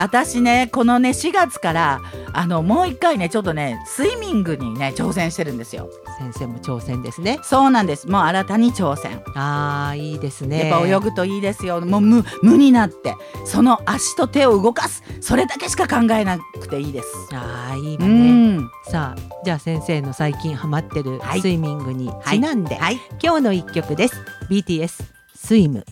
私ねこのね4月からもう一回ねちょっとねスイミングにね挑戦してるんですよ。 先生も挑戦ですね。 そうなんです。もう新たに挑戦。 いいですね。 やっぱ泳ぐといいですよ。もう無になってその足と手を動かす、それだけしか考えなくていいです。 いいわね。さあじゃあ先生の最近ハマってるスイミングにちなんで、今日の一曲です。 BTS スイム。